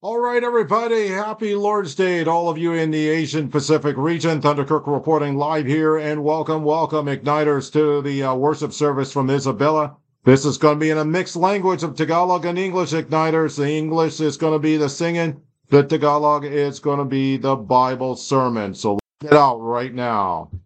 All right, everybody. Happy Lord's Day to all of you in the Asian Pacific region. Thunderkirk reporting live here, and welcome, Igniters, to the worship service from Isabella. This is going to be in a mixed language of Tagalog and English, Igniters. The English is going to be the singing. The Tagalog is going to be the Bible sermon. So let's get out right now.